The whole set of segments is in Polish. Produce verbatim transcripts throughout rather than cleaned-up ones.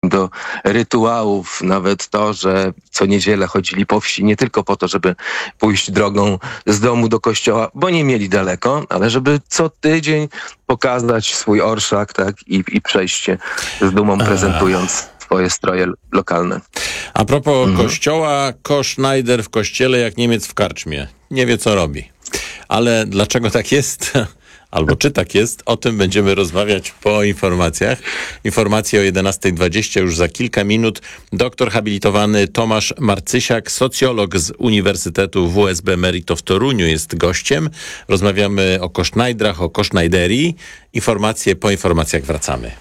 do rytuałów, nawet to, że co niedzielę chodzili po wsi nie tylko po to, żeby pójść drogą z domu do kościoła, bo nie mieli daleko, ale żeby co tydzień pokazać swój orszak, tak, i, i przejście z dumą prezentując swoje stroje lokalne. A propos mhm. kościoła, Kosz-Schneider w kościele jak Niemiec w karczmie. Nie wie, co robi. Ale dlaczego tak jest? Albo czy tak jest? O tym będziemy rozmawiać po informacjach. Informacje o jedenasta dwadzieścia już za kilka minut. Doktor habilitowany Tomasz Marcysiak, socjolog z Uniwersytetu W S B Merito w Toruniu jest gościem. Rozmawiamy o Kosz-Schneidrach, o Kosz-Schneiderii. Informacje po informacjach wracamy.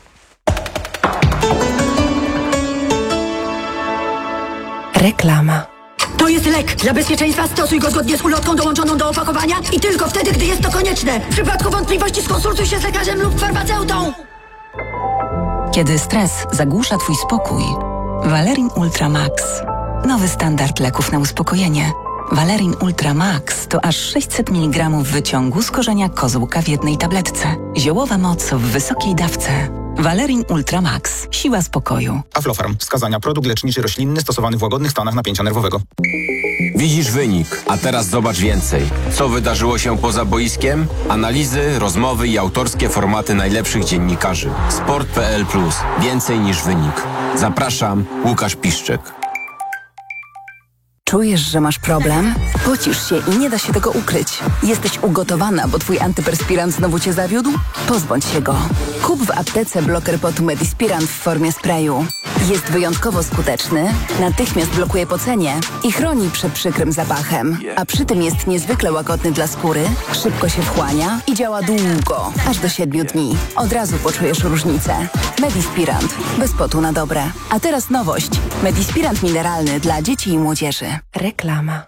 Reklama. To jest lek. Dla bezpieczeństwa stosuj go zgodnie z ulotką dołączoną do opakowania i tylko wtedy, gdy jest to konieczne. W przypadku wątpliwości skonsultuj się z lekarzem lub farmaceutą. Kiedy stres zagłusza twój spokój, Valerin Ultra Max. Nowy standard leków na uspokojenie. Valerin Ultra Max to aż sześćset miligramów wyciągu z korzenia kozłka w jednej tabletce. Ziołowa moc w wysokiej dawce. Valerin Ultra Max. Siła spokoju. Aflofarm. Wskazania. Produkt leczniczy roślinny stosowany w łagodnych stanach napięcia nerwowego. Widzisz wynik, a teraz zobacz więcej. Co wydarzyło się poza boiskiem? Analizy, rozmowy i autorskie formaty najlepszych dziennikarzy. Sport kropka p l plus. Więcej niż wynik. Zapraszam, Łukasz Piszczek. Czujesz, że masz problem? Pocisz się i nie da się tego ukryć. Jesteś ugotowana, bo twój antyperspirant znowu cię zawiódł? Pozbądź się go. Kup w aptece bloker potu Medispirant w formie sprayu. Jest wyjątkowo skuteczny, natychmiast blokuje pocenie i chroni przed przykrym zapachem. A przy tym jest niezwykle łagodny dla skóry, szybko się wchłania i działa długo, aż do siedmiu dni. Od razu poczujesz różnicę. Medispirant. Bez potu na dobre. A teraz nowość. Medispirant mineralny dla dzieci i młodzieży. Reklama.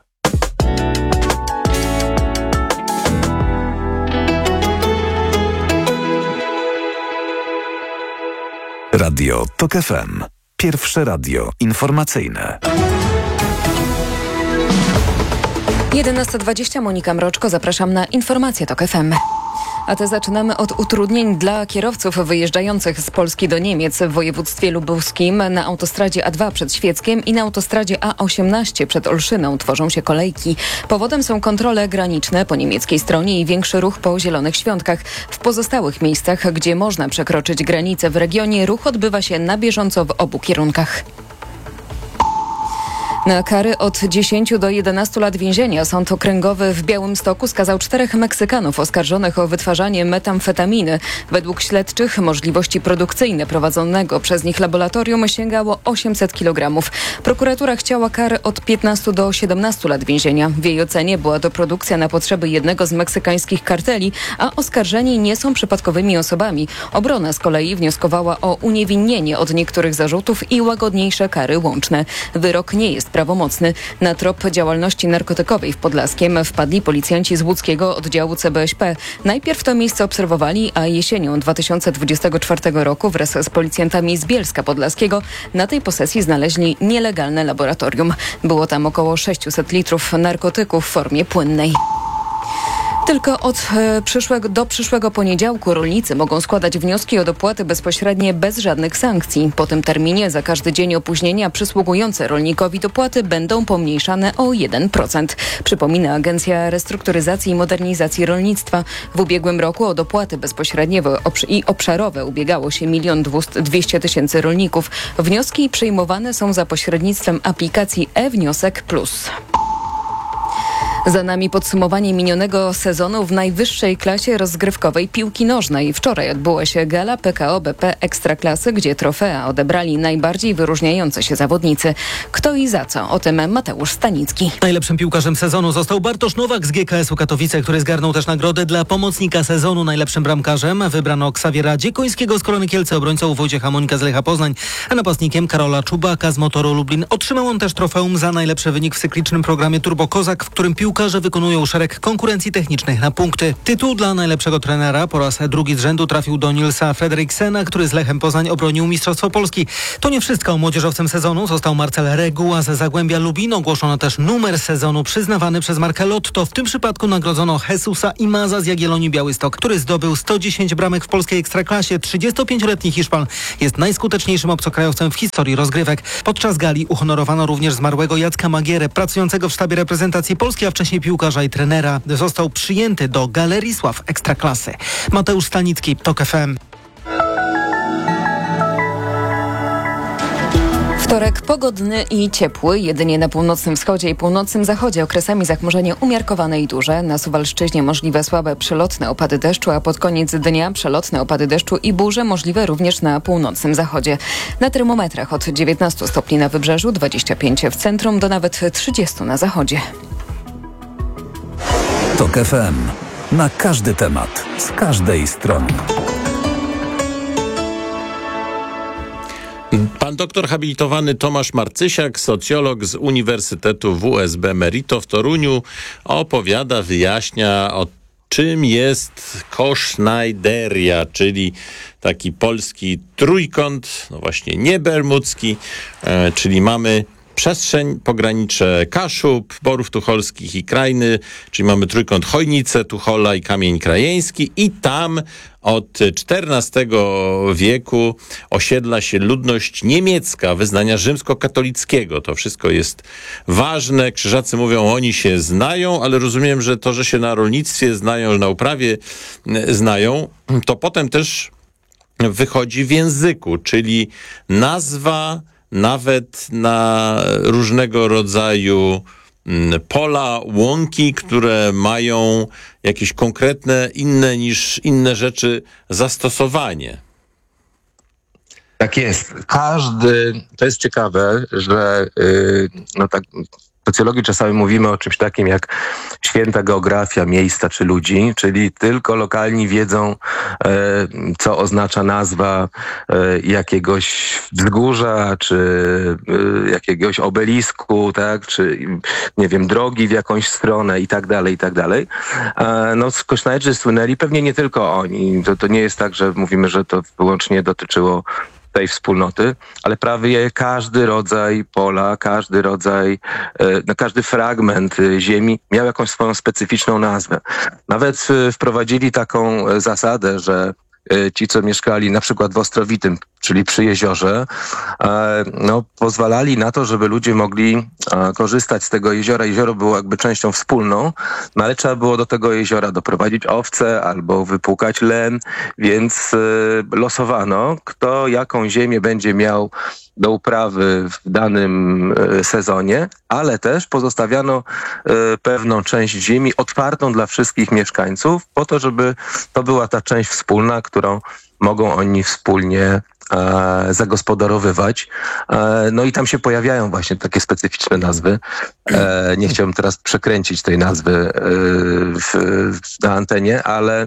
Radio Tok F M. Pierwsze radio informacyjne. jedenasta dwadzieścia, Monika Mroczko, zapraszam na informacje Tok F M. A te zaczynamy od utrudnień dla kierowców wyjeżdżających z Polski do Niemiec w województwie lubuskim. Na autostradzie A dwa przed Świeckiem i na autostradzie A osiemnaście przed Olszyną tworzą się kolejki. Powodem są kontrole graniczne po niemieckiej stronie i większy ruch po Zielonych Świątkach. W pozostałych miejscach, gdzie można przekroczyć granicę w regionie, ruch odbywa się na bieżąco w obu kierunkach. Na kary od dziesięciu do jedenastu lat więzienia Sąd Okręgowy w Białymstoku skazał czterech Meksykanów oskarżonych o wytwarzanie metamfetaminy. Według śledczych możliwości produkcyjne prowadzonego przez nich laboratorium sięgało osiemset kilogramów. Prokuratura chciała kary od piętnastu do siedemnastu lat więzienia. W jej ocenie była to produkcja na potrzeby jednego z meksykańskich karteli, a oskarżeni nie są przypadkowymi osobami. Obrona z kolei wnioskowała o uniewinnienie od niektórych zarzutów i łagodniejsze kary łączne. Wyrok nie jest prawomocny. Na trop działalności narkotykowej w Podlaskiem wpadli policjanci z łódzkiego oddziału C B S P. Najpierw to miejsce obserwowali, a jesienią dwa tysiące dwudziestego czwartego roku wraz z policjantami z Bielska Podlaskiego na tej posesji znaleźli nielegalne laboratorium. Było tam około sześćset litrów narkotyków w formie płynnej. Tylko od e, przyszłego, do przyszłego poniedziałku rolnicy mogą składać wnioski o dopłaty bezpośrednie bez żadnych sankcji. Po tym terminie za każdy dzień opóźnienia przysługujące rolnikowi dopłaty będą pomniejszane o jeden procent. Przypomina Agencja Restrukturyzacji i Modernizacji Rolnictwa. W ubiegłym roku o dopłaty bezpośrednie i obszarowe ubiegało się milion dwieście tysięcy rolników. Wnioski przyjmowane są za pośrednictwem aplikacji e-Wniosek Plus. Za nami podsumowanie minionego sezonu w najwyższej klasie rozgrywkowej piłki nożnej. Wczoraj odbyła się gala P K O B P Ekstraklasy, gdzie trofea odebrali najbardziej wyróżniający się zawodnicy. Kto i za co? O tym Mateusz Stanicki. Najlepszym piłkarzem sezonu został Bartosz Nowak z G K S u Katowice, który zgarnął też nagrodę dla pomocnika sezonu. Najlepszym bramkarzem wybrano Ksawiera Dziekońskiego z Korony Kielce, obrońcą Wojciecha Mońka z Lecha Poznań, a napastnikiem Karola Czubaka z Motoru Lublin. Otrzymał on też trofeum za najlepszy wynik w cyklicznym programie Turbo Kozak, w którym piłkarz piłkarze wykonują szereg konkurencji technicznych na punkty. Tytuł dla najlepszego trenera po raz drugi z rzędu trafił do Nilsa Fredriksena, który z Lechem Poznań obronił Mistrzostwo Polski. To nie wszystko. Młodzieżowcem sezonu został Marcel Reguła z Zagłębia Lubin. Ogłoszono też numer sezonu przyznawany przez markę Lotto. W tym przypadku nagrodzono Jesusa Imaza z Jagiellonii Białystok, który zdobył sto dziesięć bramek w polskiej ekstraklasie. trzydziestopięcioletni Hiszpan jest najskuteczniejszym obcokrajowcem w historii rozgrywek. Podczas gali uhonorowano również zmarłego Jacka Magierę, pracującego w sztabie reprezentacji Polski, a wcześniej piłkarza i trenera. Został przyjęty do Galerii Sław Ekstraklasy. Mateusz Stanicki, TOK F M. Wtorek pogodny i ciepły, jedynie na północnym wschodzie i północnym zachodzie okresami zachmurzenie umiarkowane i duże. Na Suwalszczyźnie możliwe słabe przelotne opady deszczu, a pod koniec dnia przelotne opady deszczu i burze możliwe również na północnym zachodzie. Na termometrach od dziewiętnastu stopni na wybrzeżu, dwadzieścia pięć w centrum do nawet trzydziestu na zachodzie. TOK F M. Na każdy temat, z każdej strony. Pan doktor habilitowany Tomasz Marcysiak, socjolog z Uniwersytetu W S B Merito w Toruniu, opowiada, wyjaśnia o czym jest Koszznajderia, czyli taki polski trójkąt, no właśnie nie bermudzki, e, czyli mamy przestrzeń, pogranicze Kaszub, Borów Tucholskich i Krajny, czyli mamy trójkąt Chojnice, Tuchola i Kamień Krajeński i tam od czternastego wieku osiedla się ludność niemiecka wyznania rzymskokatolickiego. To wszystko jest ważne. Krzyżacy mówią, oni się znają, ale rozumiem, że to, że się na rolnictwie znają, że na uprawie znają, to potem też wychodzi w języku, czyli nazwa nawet na różnego rodzaju pola, łąki, które mają jakieś konkretne, inne niż inne rzeczy zastosowanie. Tak jest. Każdy, to jest ciekawe, że yy, no tak, w socjologii czasami mówimy o czymś takim jak święta geografia miejsca czy ludzi, czyli tylko lokalni wiedzą, e, co oznacza nazwa e, jakiegoś wzgórza, czy e, jakiegoś obelisku, tak, czy nie wiem, drogi w jakąś stronę i tak dalej, i tak dalej. E, no, Kosznajdrzy słynęli, pewnie nie tylko oni. To, to nie jest tak, że mówimy, że to wyłącznie dotyczyło tej wspólnoty, ale prawie każdy rodzaj pola, każdy rodzaj, no każdy fragment ziemi miał jakąś swoją specyficzną nazwę. Nawet wprowadzili taką zasadę, że ci, co mieszkali na przykład w Ostrowitym, czyli przy jeziorze, no, pozwalali na to, żeby ludzie mogli korzystać z tego jeziora. Jezioro było jakby częścią wspólną, no ale trzeba było do tego jeziora doprowadzić owce albo wypłukać len, więc losowano, kto jaką ziemię będzie miał do uprawy w danym sezonie, ale też pozostawiano pewną część ziemi otwartą dla wszystkich mieszkańców, po to, żeby to była ta część wspólna, którą mogą oni wspólnie e, zagospodarowywać. E, no i tam się pojawiają właśnie takie specyficzne nazwy. E, nie chciałbym teraz przekręcić tej nazwy e, w, w, na antenie, ale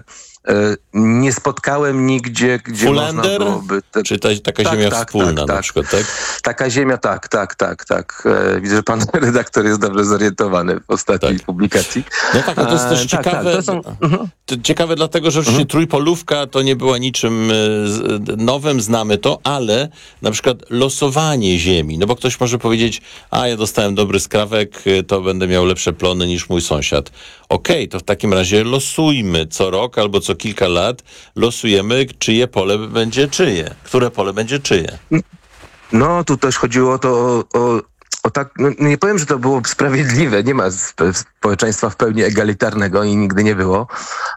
nie spotkałem nigdzie, gdzie Fulender? można byłoby... Te... Czy ta, taka tak, ziemia tak, wspólna tak, na tak. przykład, tak? Taka ziemia, tak, tak, tak, tak. Widzę, że pan redaktor jest dobrze zorientowany w ostatniej tak. publikacji. No tak, no to jest też e, ciekawe. Tak, tak, to są... mhm. to ciekawe dlatego, że oczywiście mhm. trójpolówka to nie była niczym nowym, znamy to, ale na przykład losowanie ziemi, no bo ktoś może powiedzieć, a ja dostałem dobry skrawek, to będę miał lepsze plony niż mój sąsiad. Okej, okay, to w takim razie losujmy co rok albo co kilka lat, losujemy, czyje pole będzie czyje, które pole będzie czyje. No, tu też chodziło to o, o, o tak, no, nie powiem, że to było sprawiedliwe, nie ma społeczeństwa w pełni egalitarnego i nigdy nie było,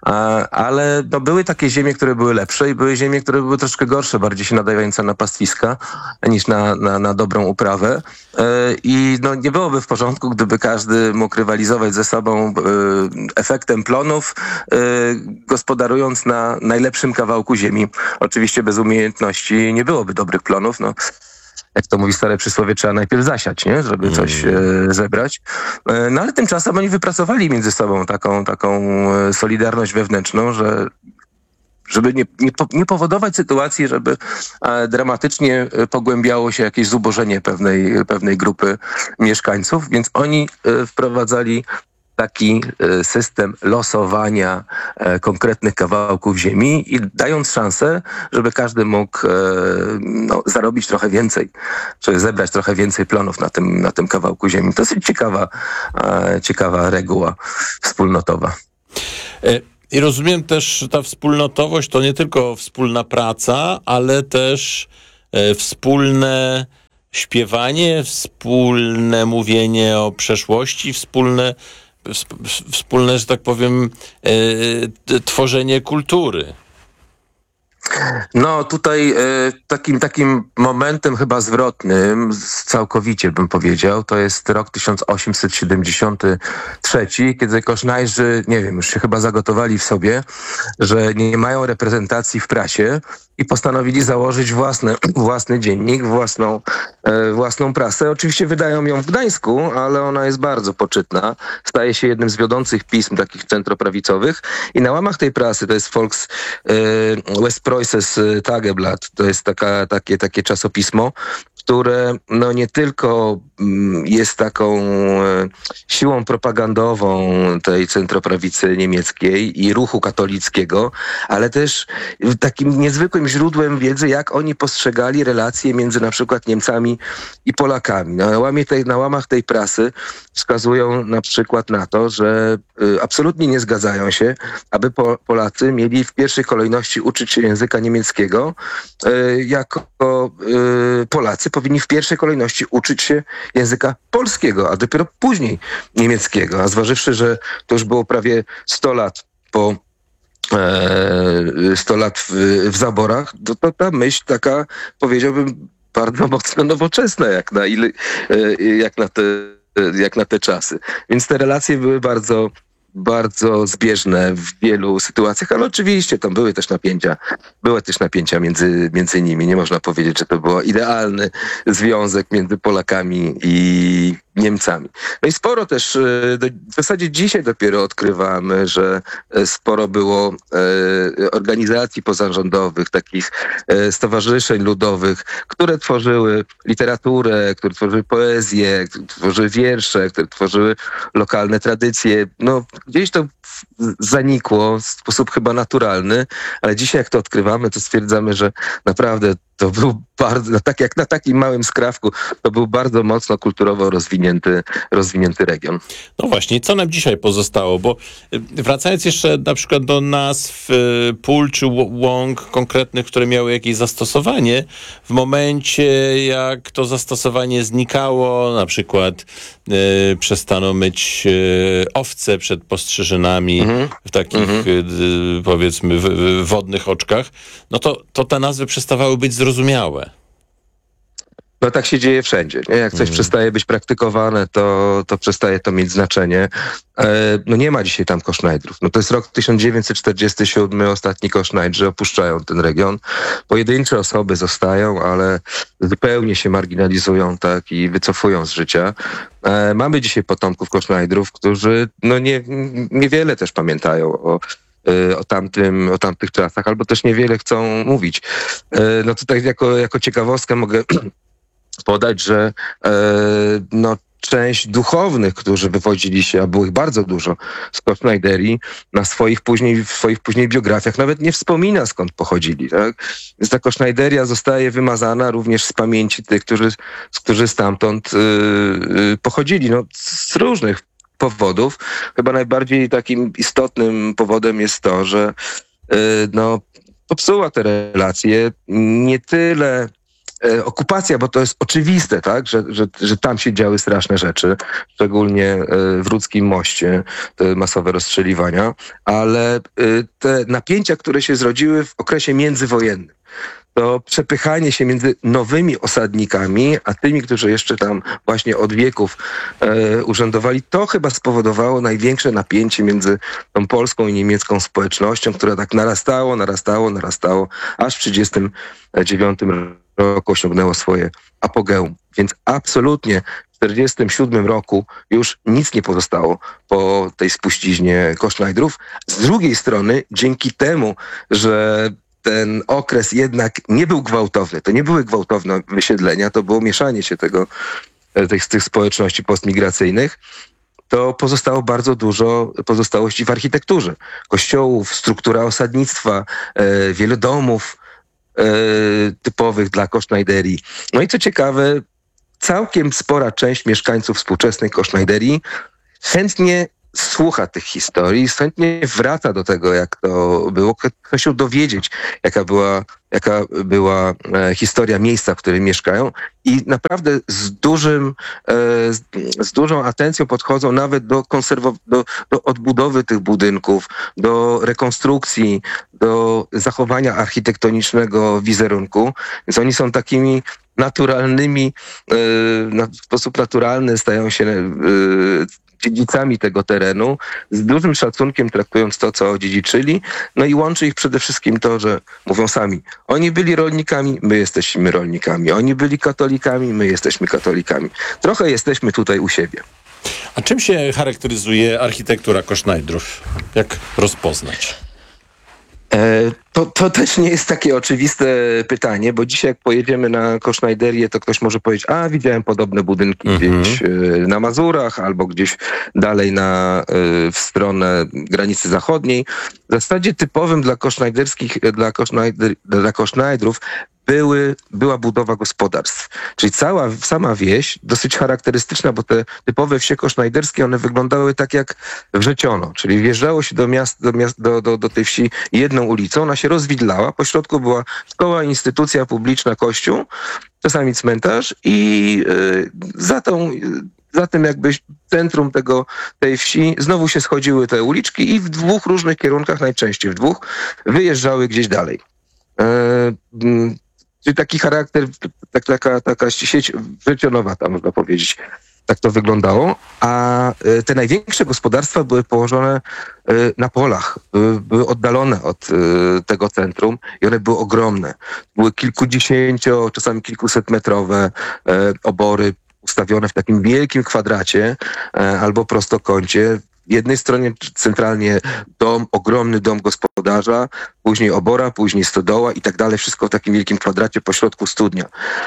ale no, były takie ziemie, które były lepsze i były ziemie, które były troszkę gorsze, bardziej się nadające na pastwiska niż na, na, na dobrą uprawę. I no, nie byłoby w porządku, gdyby każdy mógł rywalizować ze sobą efektem plonów, gospodarując na najlepszym kawałku ziemi. Oczywiście bez umiejętności nie byłoby dobrych plonów. No, jak to mówi stare przysłowie, trzeba najpierw zasiać, nie? Żeby coś e, zebrać. E, no ale tymczasem oni wypracowali między sobą taką, taką solidarność wewnętrzną, że żeby nie, nie, nie powodować sytuacji, żeby e, dramatycznie pogłębiało się jakieś zubożenie pewnej, pewnej grupy mieszkańców, więc oni e, wprowadzali taki system losowania konkretnych kawałków ziemi i dając szansę, żeby każdy mógł no, zarobić trochę więcej, czy zebrać trochę więcej plonów na tym, na tym kawałku ziemi. To jest ciekawa, ciekawa reguła wspólnotowa. I rozumiem też, że ta wspólnotowość to nie tylko wspólna praca, ale też e, wspólne śpiewanie, wspólne mówienie o przeszłości, wspólne, wspólne, że tak powiem, e, tworzenie kultury. No tutaj e, takim, takim momentem chyba zwrotnym, całkowicie bym powiedział, to jest rok tysiąc osiemset siedemdziesiąty trzeci, kiedy Kosznajrzy, nie wiem, już się chyba zagotowali w sobie, że nie mają reprezentacji w prasie i postanowili założyć własny, własny dziennik, własną, e, własną prasę. Oczywiście wydają ją w Gdańsku, ale ona jest bardzo poczytna. Staje się jednym z wiodących pism takich centroprawicowych i na łamach tej prasy, to jest Volks e, Westpreußes Tageblatt, to jest taka, takie, takie czasopismo, które no nie tylko jest taką siłą propagandową tej centroprawicy niemieckiej i ruchu katolickiego, ale też takim niezwykłym źródłem wiedzy, jak oni postrzegali relacje między na przykład Niemcami i Polakami. Na, łamie tej, na łamach tej prasy wskazują na przykład na to, że y, absolutnie nie zgadzają się, aby po, Polacy mieli w pierwszej kolejności uczyć się języka niemieckiego, y, jako y, Polacy powinni w pierwszej kolejności uczyć się języka polskiego, a dopiero później niemieckiego. A zważywszy, że to już było prawie sto lat po sto lat w, w zaborach, to, to ta myśl taka, powiedziałbym, bardzo mocno nowoczesna, jak na, ile, jak na te, jak na te czasy. Więc te relacje były bardzo bardzo zbieżne w wielu sytuacjach, ale oczywiście tam były też napięcia, były też napięcia między, między nimi. Nie można powiedzieć, że to był idealny związek między Polakami i Niemcami. No i sporo też, w zasadzie dzisiaj dopiero odkrywamy, że sporo było organizacji pozarządowych, takich stowarzyszeń ludowych, które tworzyły literaturę, które tworzyły poezję, które tworzyły wiersze, które tworzyły lokalne tradycje. No, gdzieś to zanikło w sposób chyba naturalny, ale dzisiaj jak to odkrywamy, to stwierdzamy, że naprawdę to był bardzo, no tak jak na takim małym skrawku, to był bardzo mocno kulturowo rozwinięty, rozwinięty region. No właśnie, co nam dzisiaj pozostało? Bo wracając jeszcze na przykład do nazw pól czy łąk konkretnych, które miały jakieś zastosowanie, w momencie jak to zastosowanie znikało, na przykład y, przestano myć y, owce przed postrzyżynami mhm. w takich mhm. y, powiedzmy w, w wodnych oczkach, no to, to te nazwy przestawały być zrozumiałe. No tak się dzieje wszędzie. Nie? Jak coś mm. przestaje być praktykowane, to, to przestaje to mieć znaczenie. E, no nie ma dzisiaj tam Kosznajdrów. No to jest rok tysiąc dziewięćset czterdziesty siódmy, ostatni Kosznajdrzy opuszczają ten region. Pojedyncze osoby zostają, ale zupełnie się marginalizują tak i wycofują z życia. E, mamy dzisiaj potomków Kosznajdrów, którzy no nie, niewiele też pamiętają o O, tamtym, o tamtych czasach, albo też niewiele chcą mówić. No tutaj jako, jako ciekawostkę mogę podać, że no, część duchownych, którzy wywodzili się, a było ich bardzo dużo z Kosznajderii, na swoich później, w swoich później biografiach nawet nie wspomina, skąd pochodzili. Tak? Więc ta Kosznajderia zostaje wymazana również z pamięci tych, którzy, którzy stamtąd yy, pochodzili. No, z różnych powodów. Chyba najbardziej takim istotnym powodem jest to, że yy, no, popsuła te relacje nie tyle yy, okupacja, bo to jest oczywiste, tak, że, że, że tam się działy straszne rzeczy, szczególnie yy, w Rudzkim Moście, te masowe rozstrzeliwania, ale yy, te napięcia, które się zrodziły w okresie międzywojennym, to przepychanie się między nowymi osadnikami, a tymi, którzy jeszcze tam właśnie od wieków e, urzędowali, to chyba spowodowało największe napięcie między tą polską i niemiecką społecznością, która tak narastało, narastało, narastało, aż w trzydziestym dziewiątym roku osiągnęło swoje apogeum. Więc absolutnie w czterdziestym siódmym roku już nic nie pozostało po tej spuściźnie Kosznajdrów. Z drugiej strony, dzięki temu, że ten okres jednak nie był gwałtowny. To nie były gwałtowne wysiedlenia, to było mieszanie się tego, tych, tych społeczności postmigracyjnych. to pozostało bardzo dużo pozostałości w architekturze. Kościołów, struktura osadnictwa, e, wiele domów e, typowych dla Kosznajderii. No i co ciekawe, całkiem spora część mieszkańców współczesnej Kosznajderii chętnie słucha tych historii, chętnie wraca do tego, jak to było. Chce się dowiedzieć, jaka była, jaka była e, historia miejsca, w którym mieszkają i naprawdę z dużym, e, z, z dużą atencją podchodzą nawet do, konserwo- do, do odbudowy tych budynków, do rekonstrukcji, do zachowania architektonicznego wizerunku. Więc oni są takimi naturalnymi, e, na, w sposób naturalny stają się e, dziedzicami tego terenu, z dużym szacunkiem traktując to, co odziedziczyli, no i łączy ich przede wszystkim to, że mówią sami, oni byli rolnikami, my jesteśmy rolnikami, oni byli katolikami, my jesteśmy katolikami. Trochę jesteśmy tutaj u siebie. A czym się charakteryzuje architektura Kosznajdrów? Jak rozpoznać? To, to też nie jest takie oczywiste pytanie, bo dzisiaj jak pojedziemy na Kosznajderię, to ktoś może powiedzieć, a widziałem podobne budynki mm-hmm. gdzieś na Mazurach albo gdzieś dalej na, w stronę granicy zachodniej. W zasadzie typowym dla kosznajderskich, dla, Kosznajder, dla Kosznajdrów były, była budowa gospodarstw. Czyli cała, sama wieś, dosyć charakterystyczna, bo te typowe wsie kosznajderskie, one wyglądały tak jak wrzeciono. Czyli wjeżdżało się do, miast, do, miast, do, do, do tej wsi jedną ulicą, ona się rozwidlała, po środku była szkoła, instytucja publiczna, kościół, czasami cmentarz i yy, za tą... Za tym jakby centrum tego, tej wsi znowu się schodziły te uliczki i w dwóch różnych kierunkach, najczęściej w dwóch, wyjeżdżały gdzieś dalej. Yy, Czyli taki charakter, tak, taka, taka sieć wrzecionowata, można powiedzieć. Tak to wyglądało. A te największe gospodarstwa były położone na polach, były, były oddalone od tego centrum i one były ogromne. Były kilkudziesięcio, czasami kilkusetmetrowe obory ustawione w takim wielkim kwadracie albo prostokącie. W jednej stronie centralnie dom, ogromny dom gospodarza, później obora, później stodoła i tak dalej. Wszystko w takim wielkim kwadracie, po środku studnia.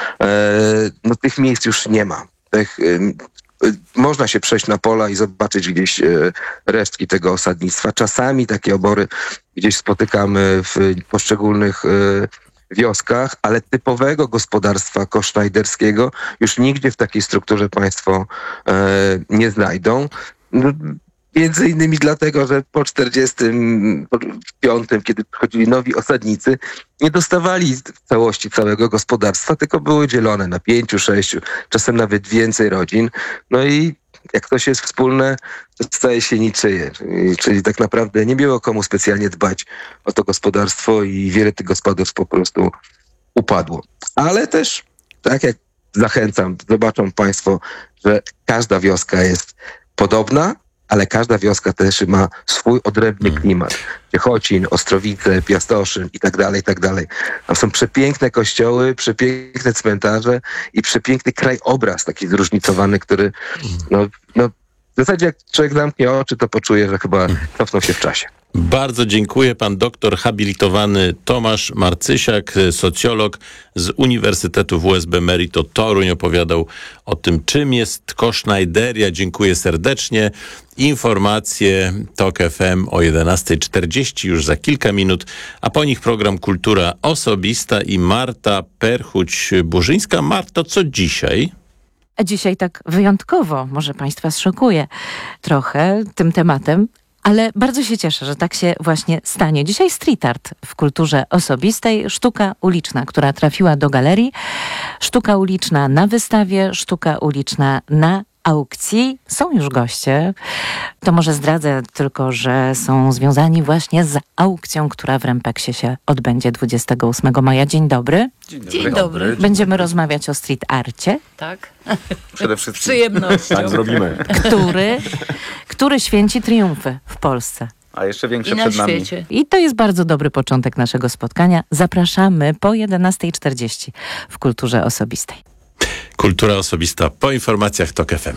E, no tych miejsc już nie ma. Tych, e, można się przejść na pola i zobaczyć gdzieś e, resztki tego osadnictwa. Czasami takie obory gdzieś spotykamy w poszczególnych e, wioskach, ale typowego gospodarstwa kosznajderskiego już nigdzie w takiej strukturze państwo e, nie znajdą. No, między innymi dlatego, że po czterdziestym piątym, kiedy przychodzili nowi osadnicy, nie dostawali w całości całego gospodarstwa, tylko były dzielone na pięciu, sześciu, czasem nawet więcej rodzin. No i jak ktoś jest wspólne, to staje się niczyje. Czyli, czyli tak naprawdę nie było komu specjalnie dbać o to gospodarstwo i wiele tych gospodarstw po prostu upadło. Ale też, tak jak zachęcam, zobaczą państwo, że każda wioska jest podobna, ale każda wioska też ma swój odrębny klimat. Ciechocin, Ostrowice, Piastoszyn i tak dalej, i tak dalej. Tam są przepiękne kościoły, przepiękne cmentarze i przepiękny krajobraz taki zróżnicowany, który no, no, w zasadzie jak człowiek zamknie oczy, to poczuje, że chyba cofnął się w czasie. Bardzo dziękuję. Pan doktor habilitowany Tomasz Marcysiak, socjolog z Uniwersytetu W S B Merito Toruń, opowiadał o tym, czym jest Kosznajderia. Dziękuję serdecznie. Informacje TOK F M o jedenasta czterdzieści już za kilka minut, a po nich program Kultura Osobista i Marta Perchuć-Burzyńska. Marto, co dzisiaj? A dzisiaj tak wyjątkowo, może Państwa zszokuje trochę tym tematem, ale bardzo się cieszę, że tak się właśnie stanie. Dzisiaj street art w kulturze osobistej, sztuka uliczna, która trafiła do galerii, sztuka uliczna na wystawie, sztuka uliczna na aukcji. Są już goście. To może zdradzę tylko, że są związani właśnie z aukcją, która w Rempeksie się odbędzie dwudziestego ósmego maja. Dzień dobry. Dzień dobry. Dzień dobry. Będziemy rozmawiać o street arcie. Tak. Przede wszystkim. Przyjemnością. Tak zrobimy. Który, który święci triumfy w Polsce. A jeszcze większe I na przed nami. świecie. I to jest bardzo dobry początek naszego spotkania. Zapraszamy po jedenasta czterdzieści w Kulturze Osobistej. Kultura Osobista po informacjach TOK F M.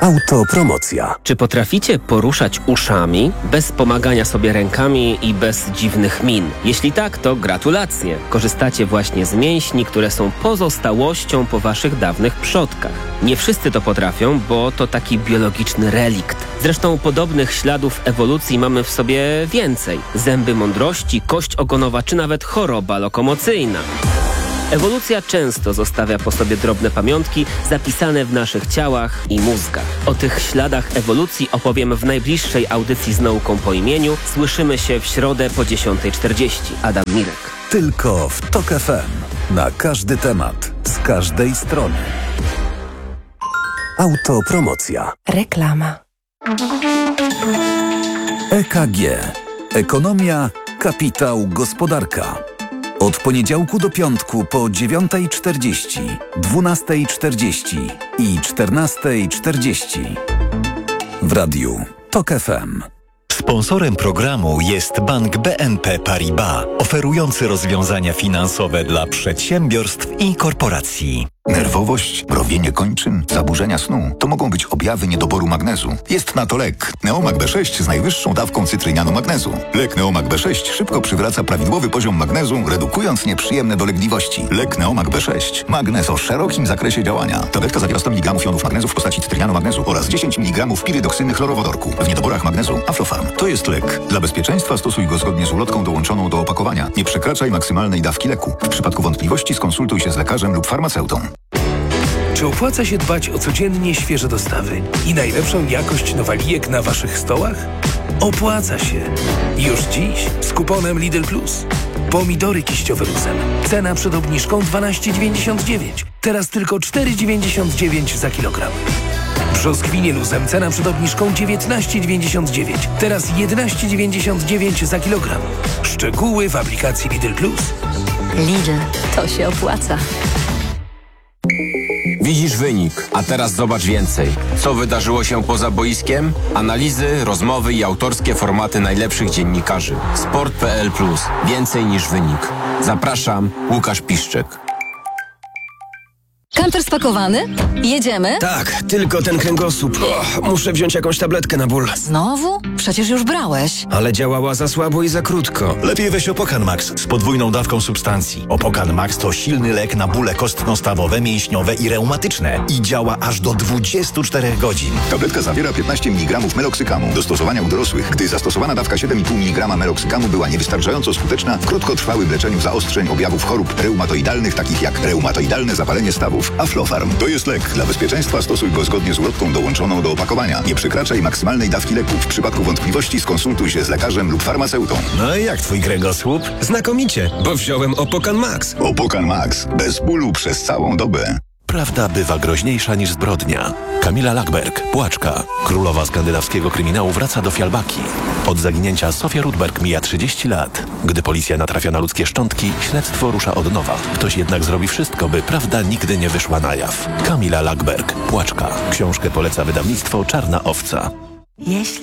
Autopromocja. Czy potraficie poruszać uszami bez pomagania sobie rękami i bez dziwnych min? Jeśli tak, to gratulacje. Korzystacie właśnie z mięśni, które są pozostałością po waszych dawnych przodkach. Nie wszyscy to potrafią, bo to taki biologiczny relikt. Zresztą podobnych śladów ewolucji mamy w sobie więcej. Zęby mądrości, kość ogonowa czy nawet choroba lokomocyjna. Ewolucja często zostawia po sobie drobne pamiątki zapisane w naszych ciałach i mózgach. O tych śladach ewolucji opowiem w najbliższej audycji z nauką po imieniu. Słyszymy się w środę po dziesiątej czterdzieści. Adam Mirek. Tylko w TOK F M. Na każdy temat, z każdej strony. Autopromocja. Reklama. E K G. Ekonomia, kapitał, gospodarka. Od poniedziałku do piątku po dziewiątej czterdzieści, dwunastej czterdzieści i czternastej czterdzieści. W radiu TOK F M. Sponsorem programu jest Bank B N P Paribas, oferujący rozwiązania finansowe dla przedsiębiorstw i korporacji. Nerwowość, mrowienie kończyn, zaburzenia snu to mogą być objawy niedoboru magnezu. Jest na to lek Neomag B sześć z najwyższą dawką cytrynianu magnezu. Lek Neomag B sześć szybko przywraca prawidłowy poziom magnezu, redukując nieprzyjemne dolegliwości. Lek Neomag B sześć. Magnez o szerokim zakresie działania. Tabletka zawiera sto miligramów jonów magnezu w postaci cytrynianu magnezu oraz dziesięć miligramów pirydoksyny chlorowodorku. W niedoborach magnezu Aflofarm. To jest lek. Dla bezpieczeństwa stosuj go zgodnie z ulotką dołączoną do opakowania. Nie przekraczaj maksymalnej dawki leku. W przypadku wątpliwości skonsultuj się z lekarzem lub farmaceutą. Czy opłaca się dbać o codziennie świeże dostawy i najlepszą jakość nowalijek na waszych stołach? Opłaca się. Już dziś z kuponem Lidl Plus. Pomidory kiściowe luzem. Cena przed obniżką dwanaście dziewięćdziesiąt dziewięć. Teraz tylko cztery dziewięćdziesiąt dziewięć za kilogram. Brzoskwinie luzem. Cena przed obniżką dziewiętnaście dziewięćdziesiąt dziewięć. Teraz jedenaście dziewięćdziesiąt dziewięć za kilogram. Szczegóły w aplikacji Lidl Plus. Lidl, to się opłaca. Widzisz wynik, a teraz zobacz więcej. Co wydarzyło się poza boiskiem? Analizy, rozmowy i autorskie formaty najlepszych dziennikarzy. Sport kropka P L plus. Więcej niż wynik. Zapraszam, Łukasz Piszczek. Kamper spakowany? Jedziemy? Tak, tylko ten kręgosłup. Oh, muszę wziąć jakąś tabletkę na ból. Znowu? Przecież już brałeś. Ale działała za słabo i za krótko. Lepiej weź Opokan Max z podwójną dawką substancji. Opokan Max to silny lek na bóle kostno-stawowe, mięśniowe i reumatyczne. I działa aż do dwudziestu czterech godzin. Tabletka zawiera piętnaście miligramów meloksykamu. Do stosowania u dorosłych. Gdy zastosowana dawka siedem i pół miligrama meloksykamu była niewystarczająco skuteczna w krótkotrwałym leczeniu zaostrzeń objawów chorób reumatoidalnych, takich jak reumatoidalne zapalenie stawów. Aflofarm. To jest lek. Dla bezpieczeństwa stosuj go zgodnie z ulotką dołączoną do opakowania. Nie przekraczaj maksymalnej dawki leku. W przypadku wątpliwości skonsultuj się z lekarzem lub farmaceutą. No i jak twój kręgosłup? Znakomicie, bo wziąłem Opokan Max. Opokan Max. Bez bólu przez całą dobę. Prawda bywa groźniejsza niż zbrodnia. Kamila Lackberg, Płaczka, królowa skandynawskiego kryminału, wraca do Fialbaki. Od zaginięcia Sofia Rudberg mija trzydzieści lat. Gdy policja natrafia na ludzkie szczątki, śledztwo rusza od nowa. Ktoś jednak zrobi wszystko, by prawda nigdy nie wyszła na jaw. Kamila Lackberg, Płaczka. Książkę poleca wydawnictwo Czarna Owca. Jeśli